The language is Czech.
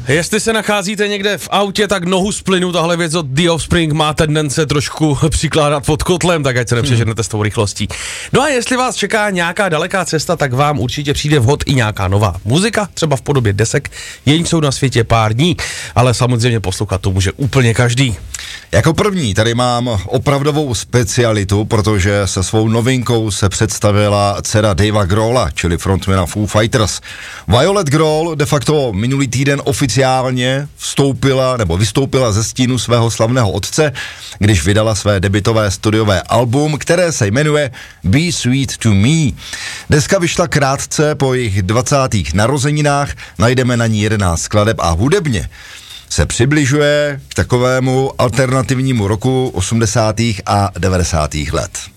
Jestli se nacházíte někde v autě, tak nohu z plynu, tahle věc od The Offspring má tendence trošku přikládat pod kotlem, tak ať se nepřeženete s tou rychlostí. No a jestli vás čeká nějaká daleká cesta, tak vám určitě přijde vhod i nějaká nová muzika, třeba v podobě desek, jejíž jsou na světě pár dní, ale samozřejmě poslouchat to může úplně každý. Jako první tady mám opravdovou specialitu, protože se svou novinkou se představila dcera Davea Grohla, čili frontmana Foo Fighters. Violet Grohl de facto minulý týden oficiálně vystoupila ze stínu svého slavného otce, když vydala své debutové studiové album, které se jmenuje Be Sweet to Me. Deska vyšla krátce po jejich 20. narozeninách, najdeme na ní 11 skladeb a hudebně se přibližuje k takovému alternativnímu roku 80. a 90. let.